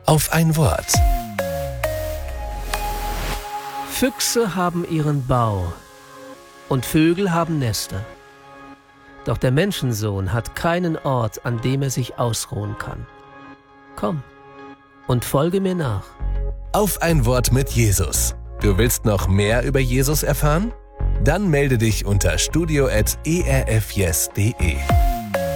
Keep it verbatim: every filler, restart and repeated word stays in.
Auf ein Wort. Füchse haben ihren Bau und Vögel haben Nester. Doch der Menschensohn hat keinen Ort, an dem er sich ausruhen kann. Komm und folge mir nach. Auf ein Wort mit Jesus. Du willst noch mehr über Jesus erfahren? Dann melde dich unter studio at e r f yes punkt de.